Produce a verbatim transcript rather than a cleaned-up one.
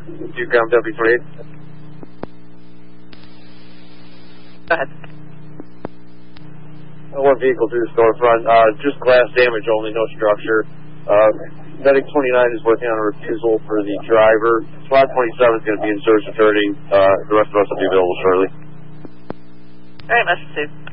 two Ground W twenty-eight. Go ahead. One vehicle through the storefront, uh, just glass damage only, no structure. Uh, Medic twenty-nine is working on a refusal for the driver. SWAT twenty-seven is going to be in search returning. Uh, the rest of us will be available shortly. All right, message saved.